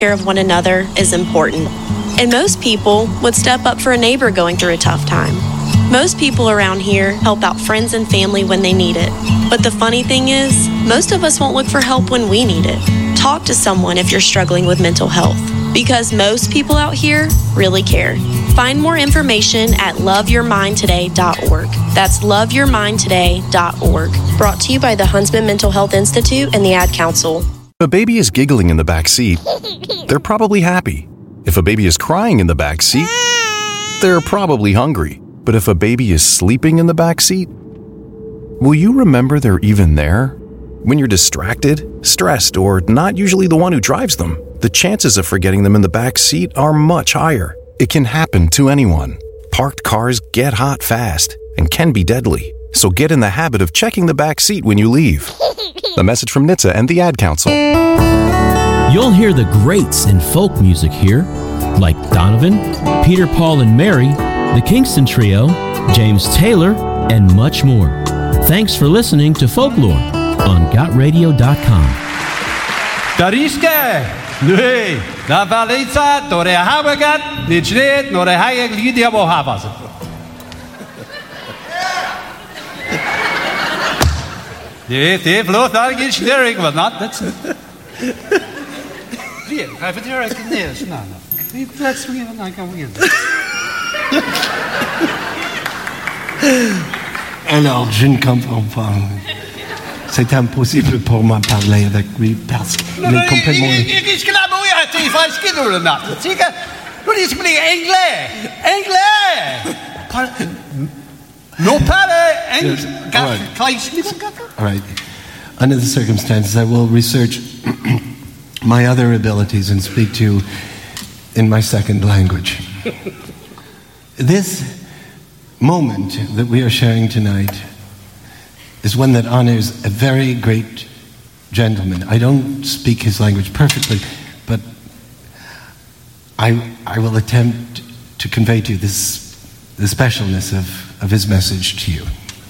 care of one another is important. And most people would step up for a neighbor going through a tough time. Most people around here help out friends and family when they need it. But the funny thing is, most of us won't look for help when we need it. Talk to someone if you're struggling with mental health, because most people out here really care. Find more information at loveyourmindtoday.org. That's loveyourmindtoday.org. Brought to you by the Huntsman Mental Health Institute and the Ad Council. If a baby is giggling in the back seat, they're probably happy. If a baby is crying in the back seat, they're probably hungry. But if a baby is sleeping in the back seat, will you remember they're even there? When you're distracted, stressed, or not usually the one who drives them, the chances of forgetting them in the back seat are much higher. It can happen to anyone. Parked cars get hot fast and can be deadly. So get in the habit of checking the back seat when you leave. A message from NHTSA and the Ad Council. You'll hear the greats in folk music here, like Donovan, Peter, Paul, and Mary, the Kingston Trio, James Taylor, and much more. Thanks for listening to Folklore on GotRadio.com. Dariske, nu, na valitza, dore habagat, nijret, nore hayek lidia bo habaz. Det förlåt, där gick det vad natt. Det är för det är inte det snarare. Det plats vi när kan vi. Alors, je ne comprends pas. C'est impossible pour moi de parler avec lui parce qu'il est complètement... Il skulle ha börjat i falskt då natt. Tiga, du ska bli engle. No pare All right. Under the circumstances, I will research my other abilities and speak to you in my second language. This moment that we are sharing tonight is one that honors a very great gentleman. I don't speak his language perfectly, but I will attempt to convey to you the specialness of his message to you.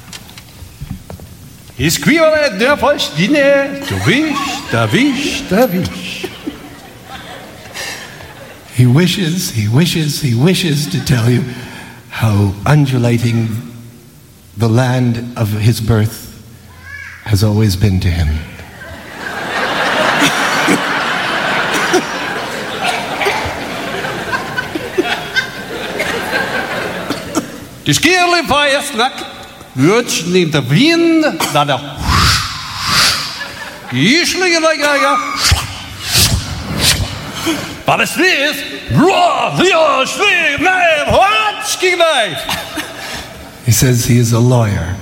Skriver der først dine, da wish. He wishes to tell you how undulating the land of his birth has always been to him. De skierle feiersnak, wird neemt de wind dat er. Ischlige ja. Maar het is, He says he is a lawyer.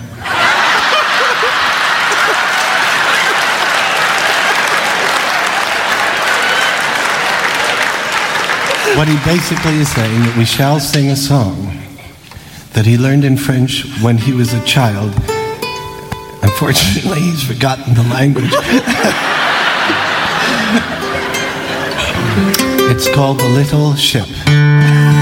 What he basically is saying that we shall sing a song that he learned in French when he was a child. Unfortunately, he's forgotten the language. It's called The Little Ship.